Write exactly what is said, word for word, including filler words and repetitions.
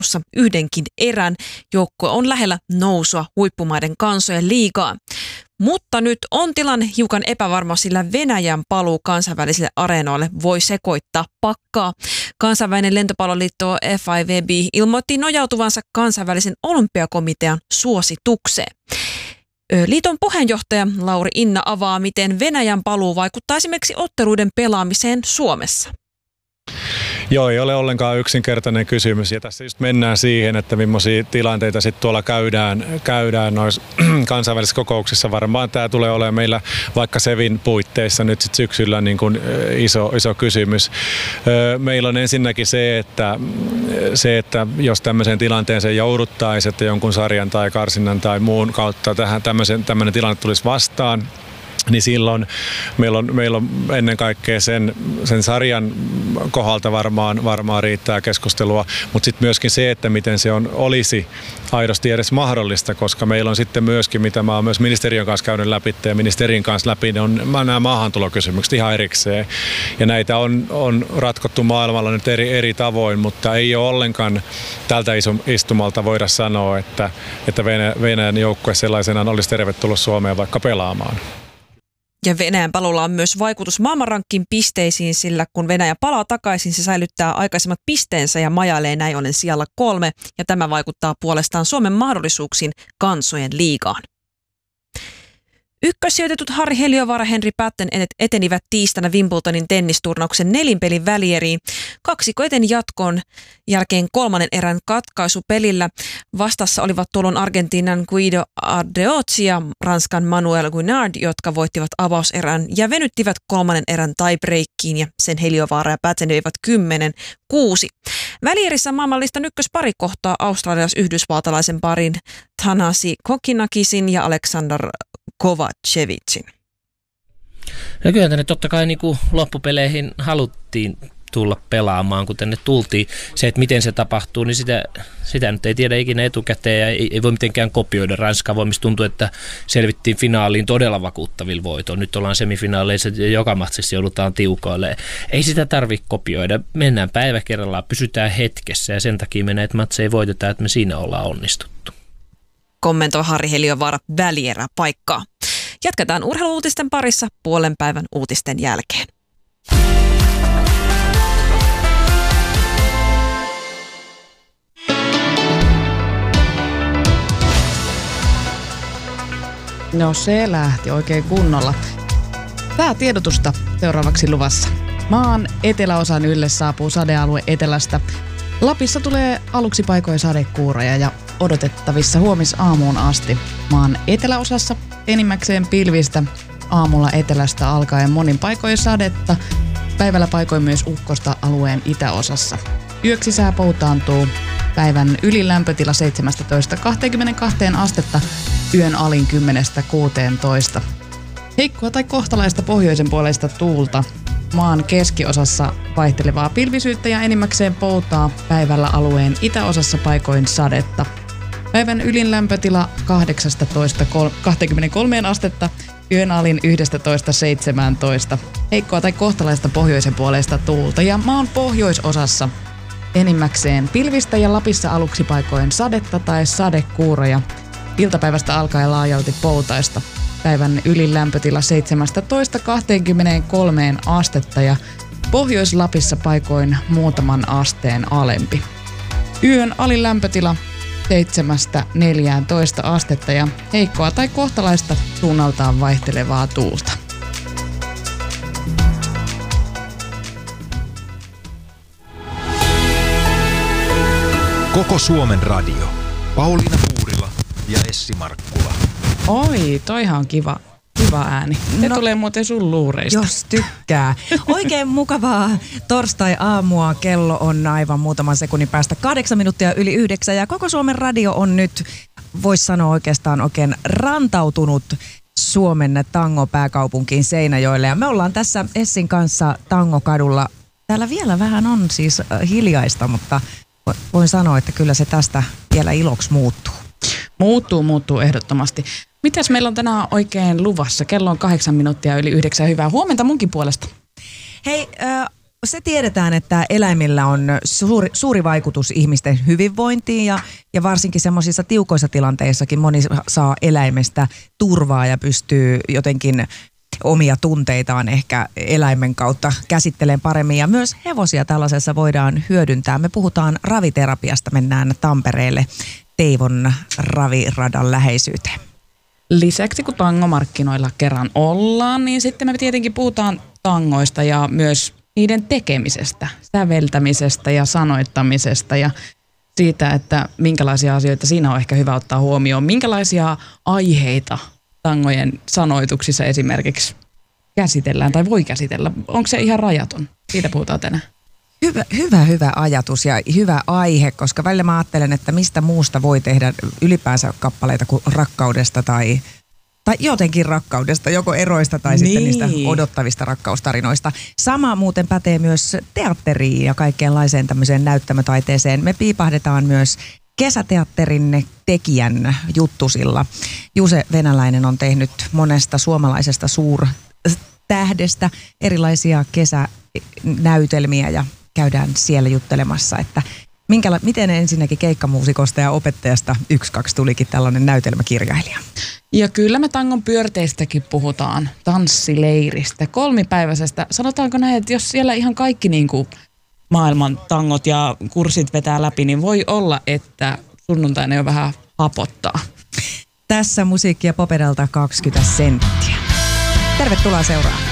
yhdenkin erän. Joukkue on lähellä nousua huippumaiden kansojen liigaan. Mutta nyt on tilanne hiukan epävarma, sillä Venäjän paluu kansainvälisille areenoille voi sekoittaa pakkaa. Kansainvälinen lentopalloliitto F I V B ilmoitti nojautuvansa kansainvälisen olympiakomitean suositukseen. Liiton puheenjohtaja Lauri Inna avaa, miten Venäjän paluu vaikuttaa esimerkiksi otteluiden pelaamiseen Suomessa. Joo, ei ole ollenkaan yksinkertainen kysymys ja tässä just mennään siihen, että millaisia tilanteita sitten tuolla käydään, käydään noissa kansainvälisissä kokouksissa. Varmaan tämä tulee olemaan meillä vaikka Sevin puitteissa nyt sit syksyllä niin kuin iso, iso kysymys. Meillä on ensinnäkin se, että, se, että jos tämmöiseen tilanteeseen jouduttaisiin, että jonkun sarjan tai karsinnan tai muun kautta tähän tämmöinen tilanne tulisi vastaan, niin silloin meillä on, meillä on ennen kaikkea sen, sen sarjan kohdalta varmaan, varmaan riittää keskustelua, mutta sitten myöskin se, että miten se on, olisi aidosti edes mahdollista, koska meillä on sitten myöskin, mitä mä oon myös ministeriön kanssa käynyt läpi ja ministerin kanssa läpi, ne on nämä maahantulokysymykset ihan erikseen. Ja näitä on, on ratkottu maailmalla nyt eri, eri tavoin, mutta ei ole ollenkaan tältä istumalta voida sanoa, että, että Venäjän joukkue sellaisenaan olisi tervetullut Suomeen vaikka pelaamaan. Ja Venäjän paluulla on myös vaikutus maailmanrankkin pisteisiin, sillä kun Venäjä palaa takaisin, se säilyttää aikaisemmat pisteensä ja majailee näin ollen sijalla kolme. Ja tämä vaikuttaa puolestaan Suomen mahdollisuuksiin kansojen liigaan. Ykkössijoitetut Harri Heliövaara ja Henri Patten etenivät tiistaina Wimbledonin tennisturnauksen nelinpelin välieriin. Kaksikko eteni jatkoon jälkeen kolmannen erän katkaisupelillä. Vastassa olivat tuolloin Argentiinan Guido Ardeozzi ja Ranskan Manuel Guinard, jotka voittivat avauserän ja venyttivät kolmannen erän tiebreakkiin ja sen Heliövaara ja Patten veivät kymmenen kuusi. Välierissä maailmanlistan ykköspari kohtaa australialais-yhdysvaltalaisen parin Thanasi Kokinakisin ja Alexander Kovacevicin. No kyllä tänne totta kai niin kuin loppupeleihin haluttiin tulla pelaamaan, kun tänne tultiin. Se, että miten se tapahtuu, niin sitä, sitä nyt ei tiedä ikinä etukäteen ja ei, ei voi mitenkään kopioida Ranskaa. Voi mistä tuntuu, että selvittiin finaaliin todella vakuuttavilla voitoilla. Nyt ollaan semifinaaleissa ja joka matsissa joudutaan tiukoille. Ei sitä tarvitse kopioida. Mennään päivä kerrallaan, pysytään hetkessä ja sen takia me näitä matseja voitetaan, että me siinä ollaan onnistuttu. Kommentoi Harri Heliövaara välieräpaikkaa. Jatketaan urheiluuutisten parissa puolen päivän uutisten jälkeen. No se lähti oikein kunnolla. Päätiedotusta seuraavaksi luvassa. Maan eteläosan ylle saapuu sadealue etelästä. Lapissa tulee aluksi paikoin sadekuuroja ja odotettavissa huomisaamuun asti. Maan eteläosassa enimmäkseen pilvistä, aamulla etelästä alkaen monin paikoin sadetta, päivällä paikoin myös ukkosta alueen itäosassa. Yöksi sää poutaantuu, päivän ylilämpötila seitsemästätoista kaksikymmentäkaksi astetta, yön alin kymmenestä kuuteentoista. Heikkoa tai kohtalaista pohjoisen puoleista tuulta. Maan keskiosassa vaihtelevaa pilvisyyttä ja enimmäkseen poutaa, päivällä alueen itäosassa paikoin sadetta. Päivän ylin lämpötila kahdeksastatoista kaksikymmentäkolme astetta, yön alin yksitoista seitsemäntoista. Heikkoa tai kohtalaista pohjoisen puoleista tuulta ja maan pohjoisosassa enimmäkseen pilvistä ja Lapissa aluksi paikoin sadetta tai sadekuuroja. Iltapäivästä alkaen laajalti poutaista. Päivän ylin lämpötila seitsemästätoista kaksikymmentäkolme astetta ja Pohjois-Lapissa paikoin muutaman asteen alempi. Yön alin lämpötila seitsemästä neljääntoista astetta ja heikkoa tai kohtalaista suunnaltaan vaihtelevaa tuulta. Koko Suomen radio. Pauliina Puurila ja Essi Markkula. Oi, toihan on kiva. Kiva ääni. Se no, tulee muuten sun luureista. Jos tykkää. Oikein mukavaa torstai-aamua. Kello on aivan muutaman sekunnin päästä kahdeksan minuuttia yli yhdeksän. Ja koko Suomen radio on nyt, voisi sanoa oikeastaan oikein rantautunut Suomen tango-pääkaupunkiin Seinäjoelle. Ja me ollaan tässä Essin kanssa Tangokadulla. Täällä vielä vähän on siis hiljaista, mutta voin sanoa, että kyllä se tästä vielä iloksi muuttuu. Muuttuu, muuttuu ehdottomasti. Mitäs meillä on tänään oikein luvassa? Kello on kahdeksan minuuttia yli yhdeksän. Hyvää huomenta munkin puolesta. Hei, äh, se tiedetään, että eläimillä on suuri, suuri vaikutus ihmisten hyvinvointiin ja, ja varsinkin semmoisissa tiukoissa tilanteissakin moni saa eläimestä turvaa ja pystyy jotenkin omia tunteitaan ehkä eläimen kautta käsittelemään paremmin. Ja myös hevosia tällaisessa voidaan hyödyntää. Me puhutaan raviterapiasta, mennään Tampereelle Teivon raviradan läheisyyteen. Lisäksi kun tangomarkkinoilla kerran ollaan, niin sitten me tietenkin puhutaan tangoista ja myös niiden tekemisestä, säveltämisestä ja sanoittamisesta ja siitä, että minkälaisia asioita siinä on ehkä hyvä ottaa huomioon. Minkälaisia aiheita tangojen sanoituksissa esimerkiksi käsitellään tai voi käsitellä? Onko se ihan rajaton? Siitä puhutaan tänään. Hyvä, hyvä, hyvä ajatus ja hyvä aihe, koska välillä mä ajattelen, että mistä muusta voi tehdä ylipäänsä kappaleita kuin rakkaudesta tai, tai jotenkin rakkaudesta, joko eroista tai niin. sitten niistä odottavista rakkaustarinoista. Sama muuten pätee myös teatteriin ja kaikkeenlaiseen tämmöiseen näyttämötaiteeseen. Me piipahdetaan myös kesäteatterin tekijän juttusilla. Juse Venäläinen on tehnyt monesta suomalaisesta suurtähdestä erilaisia kesänäytelmiä ja käydään siellä juttelemassa, että minkäla- miten ensinnäkin keikkamuusikosta ja opettajasta yksi kaksi tulikin tällainen näytelmäkirjailija. Ja kyllä me tangon pyörteistäkin puhutaan, tanssileiristä, kolmipäiväisestä. Sanotaanko näin, että jos siellä ihan kaikki niin kuin maailman tangot ja kurssit vetää läpi, niin voi olla, että sunnuntaina jo vähän hapottaa. Tässä musiikkia Popedalta kaksikymmentä senttiä. Tervetuloa seuraamaan.